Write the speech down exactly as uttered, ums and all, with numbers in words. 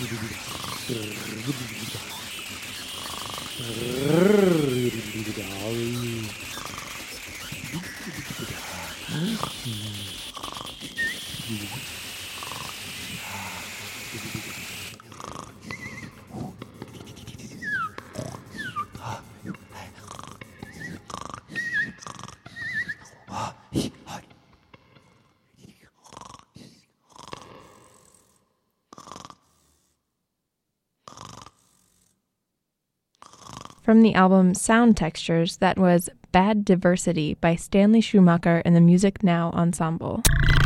From the album Sound Textures, that was Bad Diversity by Stanley Schumacher and the Music Now Ensemble.